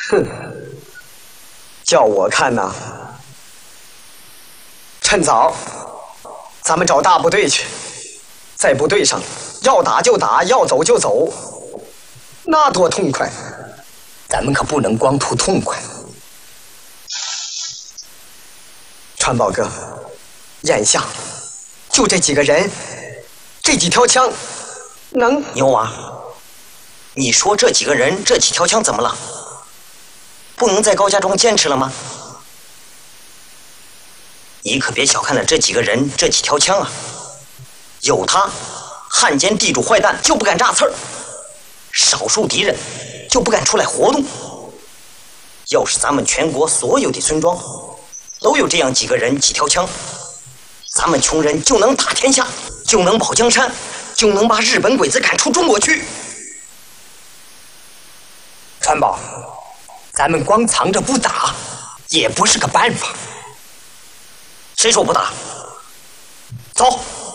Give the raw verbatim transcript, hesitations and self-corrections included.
哼，叫我看呐，趁早，咱们找大部队去，在部队上要打就打，要走就走，那多痛快！ 咱们可不能光图痛快。 川宝哥，眼下就这几个人，这几条枪，能？ 牛娃，你说这几个人，这几条枪怎么了？不能在高家庄坚持了吗？你可别小看了这几个人，这几条枪啊！有他，汉奸地主坏蛋就不敢炸刺儿，少数敌人就不敢出来活动。要是咱们全国所有的村庄都有这样几个人几条枪，咱们穷人就能打天下，就能保江山，就能把日本鬼子赶出中国去。 川宝，咱们光藏着不打也不是个办法。 谁说不打？走！